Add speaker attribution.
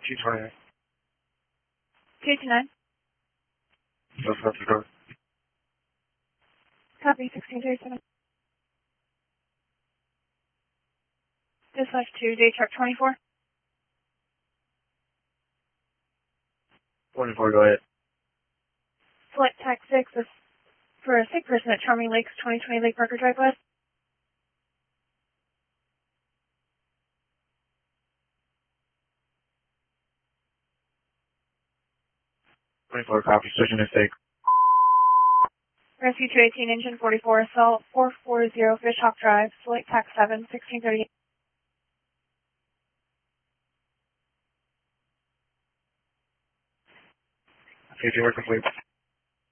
Speaker 1: 229.
Speaker 2: 229.
Speaker 1: That's not the door.
Speaker 2: Copy, 1637. Dispatch to J Truck 24.
Speaker 1: 24, go ahead.
Speaker 2: Flight Tac 6 is for a sick person at Charming Lakes, 2020 Lake Parker Drive West.
Speaker 1: 24, copy. Switching to stake.
Speaker 2: Rescue 218, Engine 44, Assault 440, Fish Hawk Drive, Flight Tac 7, 1638.
Speaker 1: Safety work complete.